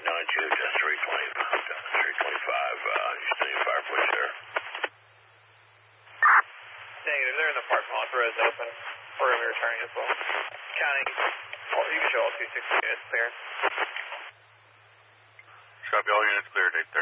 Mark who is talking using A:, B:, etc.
A: just 325, you still need fire push there?
B: Negative, they're in the parking lot, the road's open. We're going to be returning as well. Counting, you can show all 260 units clear.
C: Copy, all units cleared, 830.